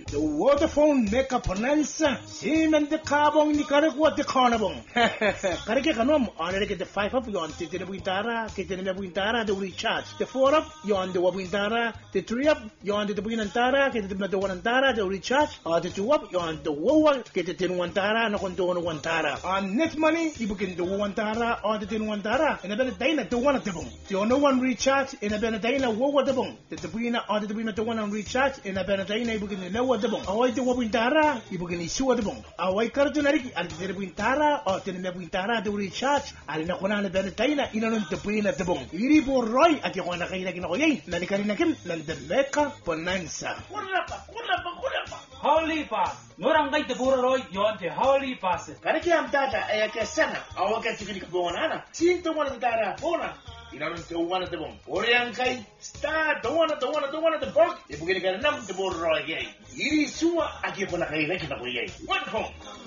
The Vodafone Mega Bonanza. Simen the carbon ni karagwa the carnabon. Karake kanom on the 5 up yon to the Wintara, Kitin the Wintara, the recharge. The 4 up yon the Wintara, the 3 up yon the Winantara, get the Wantara, the recharge, or the 2 up yon the Wowa, get the Tin Wantara, no Condono Wantara. On net money, you begin the Wantara or the Tin Wantara, and a better day to one of the boom. The no one recharge in a Benedina, Wowa the boom. The Wina or the Wina to one on recharge in a Benedina, you begin to know what the boom. Away the Wintara, you begin to issue the boom. Away Cardinari and the Wintara or the Wintara to recharge, and in a Honana Benedina, in the Queen at the boom. Iribo Roy at the one of Nanikarinakim, and the Mecca Bonanza. Holy Pass. Norangay the Burroy, yon the Holy Pass. Karakiam Data, Ayakasana, our Catholic Bonana, seeing the one of the Data, Bona. You don't do one of the boom. Oriankai, star, the one of the book. If we're going to get a number to Burroy, yea. Yiri Sua, I give one a What home?